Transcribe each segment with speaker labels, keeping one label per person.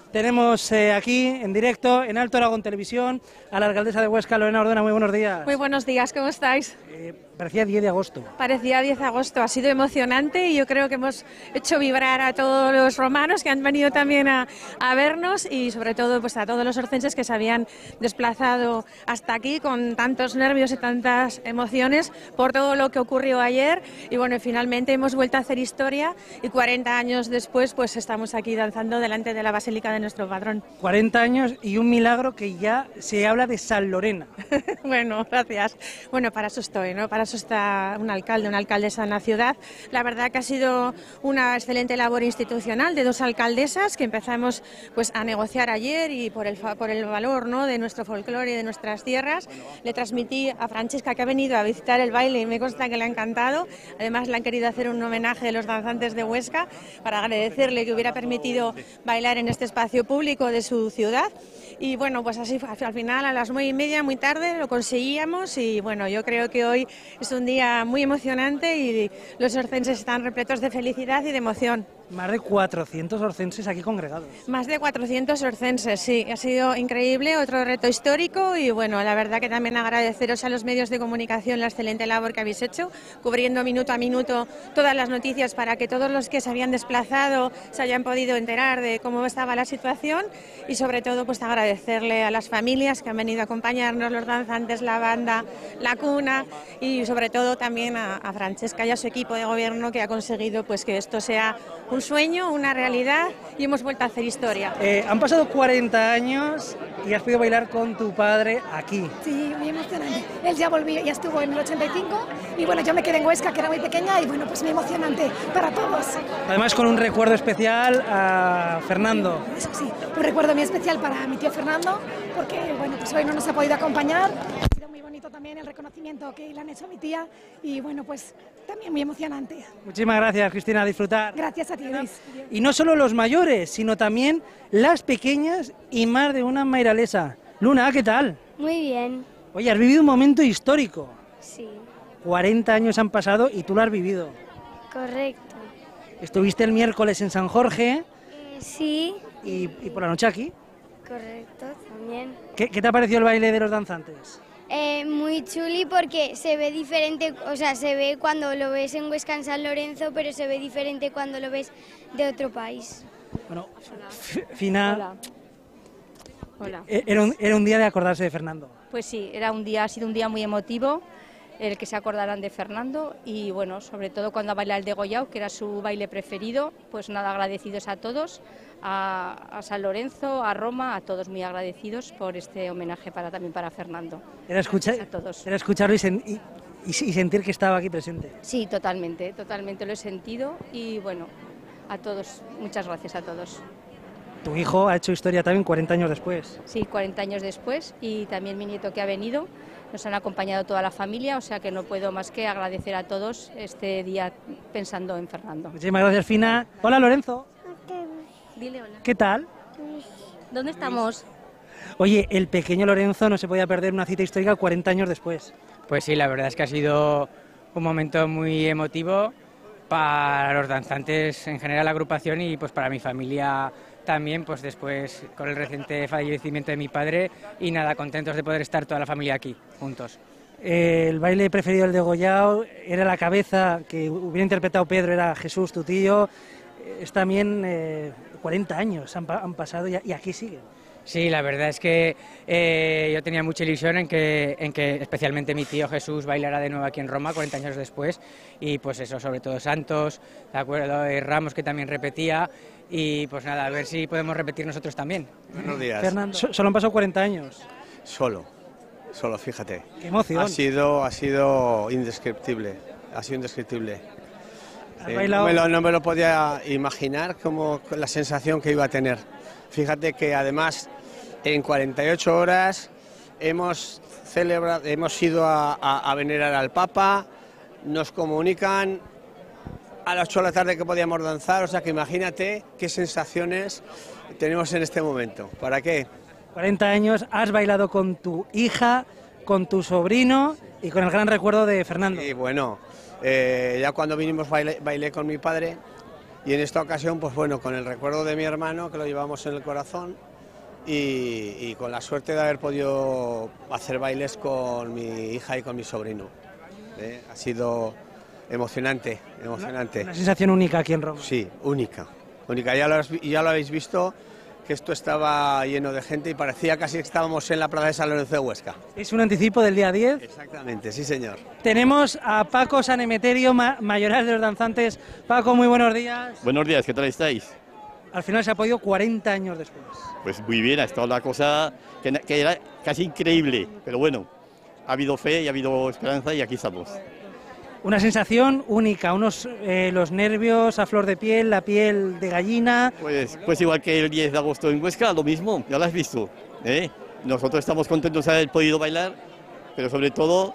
Speaker 1: Tenemos aquí en directo, en Alto Aragón Televisión, a la alcaldesa de Huesca, Lorena Ordona. Muy buenos días.
Speaker 2: Muy buenos días, ¿cómo estáis?
Speaker 1: Parecía 10 de agosto.
Speaker 2: Parecía 10 de agosto, ha sido emocionante y yo creo que hemos hecho vibrar a todos los romanos que han venido también a vernos y sobre todo pues a todos los orcenses que se habían desplazado hasta aquí con tantos nervios y tantas emociones por todo lo que ocurrió ayer y bueno, finalmente hemos vuelto a hacer historia y 40 años después pues estamos aquí danzando delante de la Basílica de nuestro patrón.
Speaker 1: 40 años y un milagro que ya se habla de San Lorena.
Speaker 2: Bueno, gracias. Bueno, para eso estoy, ¿no? Para eso está un alcalde, una alcaldesa en la ciudad. La verdad que ha sido una excelente labor institucional de dos alcaldesas que empezamos pues a negociar ayer y por el valor, ¿no?, de nuestro folclore y de nuestras tierras. Le transmití a Francesca que ha venido a visitar el baile y me consta que le ha encantado. Además le han querido hacer un homenaje a los danzantes de Huesca para agradecerle que hubiera permitido bailar en este espacio público de su ciudad. Y bueno, pues así al final a las 9:30, muy tarde, lo conseguíamos y bueno, yo creo que hoy es un día muy emocionante y los orcenses están repletos de felicidad y de emoción.
Speaker 1: Más de 400 orcenses aquí congregados.
Speaker 2: Más de 400 orcenses, sí, ha sido increíble, otro reto histórico y bueno, la verdad que también agradeceros a los medios de comunicación la excelente labor que habéis hecho, cubriendo minuto a minuto todas las noticias para que todos los que se habían desplazado se hayan podido enterar de cómo estaba la situación y sobre todo pues agradecerle a las familias que han venido a acompañarnos, los danzantes, la banda, la cuna y sobre todo también a Francesca y a su equipo de gobierno que ha conseguido pues que esto sea un sueño, una realidad y hemos vuelto a hacer historia.
Speaker 1: Han pasado 40 años y has podido bailar con tu padre aquí.
Speaker 3: Sí, muy emocionante. Él ya volvió, ya estuvo en el 85 y bueno, yo me quedé en Huesca, que era muy pequeña y bueno, pues muy emocionante para todos.
Speaker 1: Además con un recuerdo especial a Fernando.
Speaker 3: Eso sí, un recuerdo muy especial para mi tío Fernando, porque bueno, pues hoy no nos ha podido acompañar. Ha sido muy bonito también el reconocimiento que le han hecho a mi tía y bueno, pues también muy emocionante.
Speaker 1: Muchísimas gracias, Cristina, a disfrutar.
Speaker 3: Gracias a ti, Luis.
Speaker 1: Y no solo los mayores, sino también las pequeñas y más de una mairalesa. Luna, ¿qué tal?
Speaker 4: Muy bien.
Speaker 1: Oye, has vivido un momento histórico.
Speaker 4: Sí,
Speaker 1: 40 años han pasado y tú lo has vivido.
Speaker 4: correcto.
Speaker 1: Estuviste el miércoles en San Jorge
Speaker 4: Sí,
Speaker 1: y por la noche aquí.
Speaker 4: correcto, también.
Speaker 1: ¿Qué te ha parecido el baile de los danzantes?
Speaker 4: Muy chuli porque se ve diferente, o sea, se ve cuando lo ves en Huesca, en San Lorenzo, pero se ve diferente cuando lo ves de otro país.
Speaker 1: Bueno, Fina,
Speaker 5: Hola.
Speaker 1: Era un día de acordarse de Fernando.
Speaker 5: Pues sí, ha sido un día muy emotivo el que se acordarán de Fernando y bueno, sobre todo cuando baila el degollao, que era su baile preferido, pues nada, agradecidos a todos, a San Lorenzo, a Roma, a todos muy agradecidos por este homenaje también para Fernando.
Speaker 1: Era
Speaker 5: Gracias a todos.
Speaker 1: era escucharlo y sentir que estaba aquí presente.
Speaker 5: Sí, totalmente lo he sentido y bueno, a todos, muchas gracias a todos.
Speaker 1: Tu hijo ha hecho historia también 40 años después.
Speaker 5: Sí, 40 años después y también mi nieto que ha venido, nos han acompañado toda la familia, o sea que no puedo más que agradecer a todos este día pensando en Fernando.
Speaker 1: Muchísimas gracias, Fina. Hola, Lorenzo.
Speaker 5: Dile hola.
Speaker 1: ¿Qué tal?
Speaker 5: ¿Dónde estamos?
Speaker 1: Oye, el pequeño Lorenzo no se podía perder una cita histórica 40 años después.
Speaker 6: Pues sí, la verdad es que ha sido un momento muy emotivo para los danzantes en general, la agrupación y pues para mi familia también, pues después con el reciente fallecimiento de mi padre y nada, contentos de poder estar toda la familia aquí, juntos.
Speaker 1: El baile preferido del degollao era la cabeza que hubiera interpretado Pedro, era Jesús, tu tío. Es también 40 años han pasado y aquí sigue.
Speaker 6: Sí, la verdad es que yo tenía mucha ilusión en que especialmente mi tío Jesús bailara de nuevo aquí en Roma 40 años después y pues eso, sobre todo Santos, de acuerdo, y Ramos que también repetía y pues nada, a ver si podemos repetir nosotros también.
Speaker 7: Buenos días.
Speaker 1: Fernando, solo han pasado 40 años.
Speaker 7: Solo, fíjate.
Speaker 1: Qué emoción.
Speaker 7: Ha sido indescriptible, ha sido indescriptible.
Speaker 1: Has bailado.
Speaker 7: No me lo podía imaginar como la sensación que iba a tener. Fíjate que además en 48 horas hemos ido a venerar al Papa, nos comunican a las 8 de la tarde que podíamos danzar, o sea que imagínate qué sensaciones tenemos en este momento. ¿Para qué?
Speaker 1: 40 años, has bailado con tu hija, con tu sobrino y con el gran recuerdo de Fernando.
Speaker 7: Y bueno, ya cuando vinimos bailé con mi padre y en esta ocasión, pues bueno, con el recuerdo de mi hermano, que lo llevamos en el corazón, y con la suerte de haber podido hacer bailes con mi hija y con mi sobrino. Ha sido emocionante, emocionante.
Speaker 1: Una sensación única aquí en Roma.
Speaker 7: Sí, única, única. Ya lo habéis visto, que esto estaba lleno de gente y parecía casi que estábamos en la plaza de San Lorenzo de Huesca.
Speaker 1: Es un anticipo del día 10.
Speaker 7: Exactamente, sí señor.
Speaker 1: Tenemos a Paco San Emeterio, mayoral de los danzantes. Paco, muy buenos días.
Speaker 8: Buenos días, ¿qué tal estáis?
Speaker 1: Al final se ha podido 40 años después.
Speaker 8: Pues muy bien, ha estado una cosa que era casi increíble, pero bueno, ha habido fe y ha habido esperanza y aquí estamos.
Speaker 1: Una sensación única, los nervios a flor de piel, la piel de gallina.
Speaker 8: Pues igual que el 10 de agosto en Huesca, lo mismo, ya lo has visto, ¿eh? Nosotros estamos contentos de haber podido bailar, pero sobre todo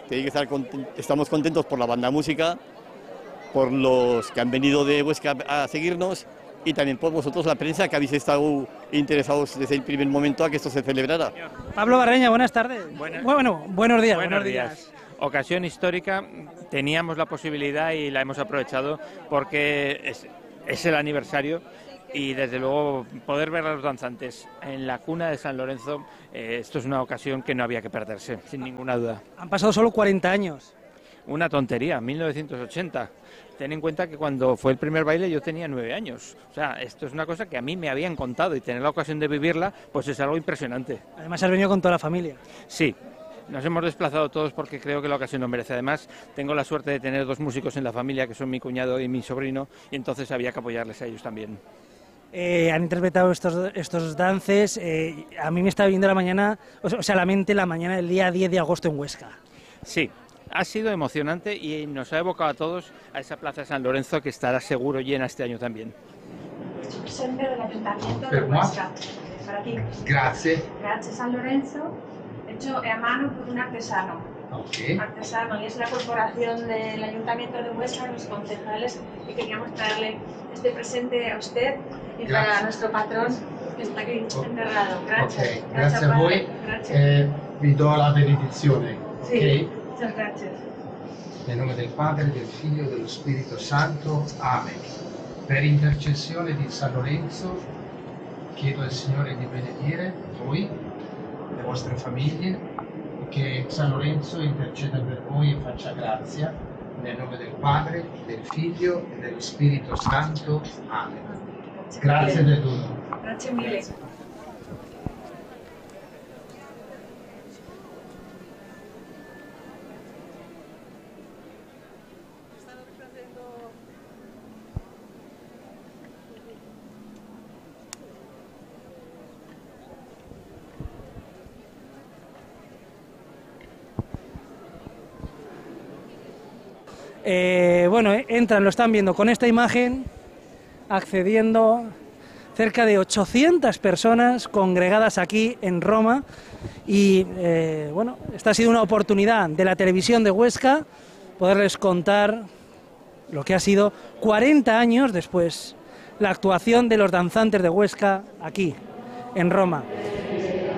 Speaker 8: estamos contentos por la banda música, por los que han venido de Huesca a seguirnos y también por vosotros, la prensa, que habéis estado interesados desde el primer momento a que esto se celebrara.
Speaker 1: Pablo Barreña, buenas tardes. Buenos días.
Speaker 9: Buenos días. Ocasión histórica, teníamos la posibilidad y la hemos aprovechado porque es el aniversario y desde luego poder ver a los danzantes en la cuna de San Lorenzo, esto es una ocasión que no había que perderse, sin ninguna duda.
Speaker 1: Han pasado solo 40 años.
Speaker 9: Una tontería, 1980. Ten en cuenta que cuando fue el primer baile yo tenía 9 años. O sea, esto es una cosa que a mí me habían contado y tener la ocasión de vivirla, pues es algo impresionante.
Speaker 1: Además has venido con toda la familia.
Speaker 9: Sí. Nos hemos desplazado todos porque creo que la ocasión lo merece. Además, tengo la suerte de tener 2 músicos en la familia, que son mi cuñado y mi sobrino, y entonces había que apoyarles a ellos también.
Speaker 1: Han interpretado estos dances. A mí me está viendo la mente la mañana del día 10 de agosto en Huesca.
Speaker 9: Sí, ha sido emocionante y nos ha evocado a todos a esa plaza de San Lorenzo que estará seguro llena este año también.
Speaker 10: Presente del Ayuntamiento de Huesca. Para ti.
Speaker 11: Grazie.
Speaker 10: Grazie San Lorenzo. Hecho a mano por un artesano.
Speaker 11: Okay.
Speaker 10: Artesano, y es la corporación del Ayuntamiento de Huesca, los concejales, y queríamos traerle este presente a usted y para nuestro patrón que está aquí enterrado. Gracias.
Speaker 11: Okay. Grazie a voi. Vi do la benedizione.
Speaker 10: Sí.
Speaker 11: Okay.
Speaker 10: Muchas gracias.
Speaker 11: Nel nome del Padre, del Figlio e dello Spirito Santo. Amen. Per intercessione di San Lorenzo, chiedo al Signore di benedire voi, le vostre famiglie, che San Lorenzo interceda per voi e faccia grazia, nel nome del Padre, del Figlio e dello Spirito Santo. Amen. Grazie del dono.
Speaker 10: Grazie mille.
Speaker 1: Entran, lo están viendo con esta imagen, accediendo cerca de 800 personas congregadas aquí en Roma y esta ha sido una oportunidad de la televisión de Huesca poderles contar lo que ha sido 40 años después la actuación de los danzantes de Huesca aquí en Roma.